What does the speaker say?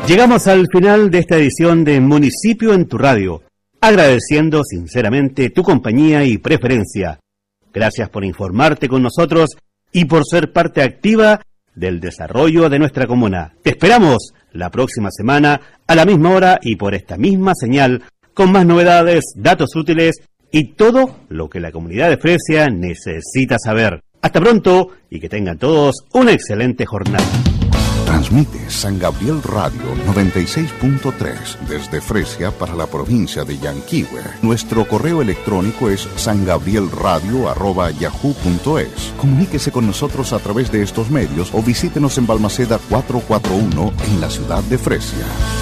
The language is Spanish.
Llegamos al final de esta edición de Municipio en tu Radio, agradeciendo sinceramente tu compañía y preferencia. Gracias por informarte con nosotros y por ser parte activa del desarrollo de nuestra comuna. Te esperamos la próxima semana a la misma hora y por esta misma señal, con más novedades, datos útiles y todo lo que la comunidad de Fresia necesita saber. Hasta pronto y que tengan todos una excelente jornada. Transmite San Gabriel Radio 96.3 desde Fresia para la provincia de Yanquihue. Nuestro correo electrónico es sangabrielradio@yahoo.es. Comuníquese con nosotros a través de estos medios o visítenos en Balmaceda 441 en la ciudad de Fresia.